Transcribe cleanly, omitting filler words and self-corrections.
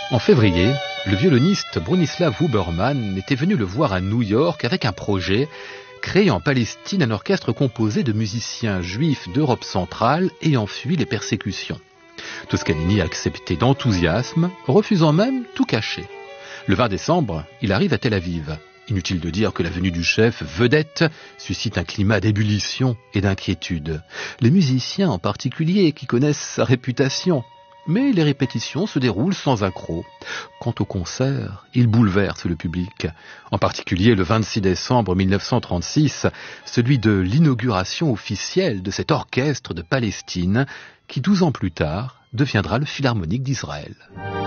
En février, le violoniste Bronislaw Huberman était venu le voir à New York avec un projet, créer en Palestine un orchestre composé de musiciens juifs d'Europe centrale ayant fui les persécutions. Toscanini a accepté d'enthousiasme, refusant même tout cacher. Le 20 décembre, il arrive à Tel Aviv. Inutile de dire que la venue du chef vedette suscite un climat d'ébullition et d'inquiétude. Les musiciens en particulier qui connaissent sa réputation. Mais les répétitions se déroulent sans accroc. Quant au concert, il bouleverse le public. En particulier le 26 décembre 1936, celui de l'inauguration officielle de cet orchestre de Palestine qui, 12 ans plus tard, deviendra le Philharmonique d'Israël.